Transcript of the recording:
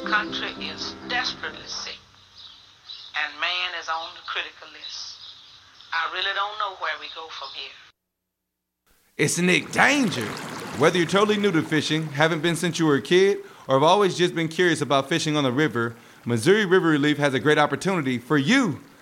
country is desperately sick, and man is on the critical list. I really don't know where we go from here. It's Nick Danger. Whether you're totally new to fishing, haven't been since you were a kid, or have always just been curious about fishing on the river, Missouri River Relief has a great opportunity for you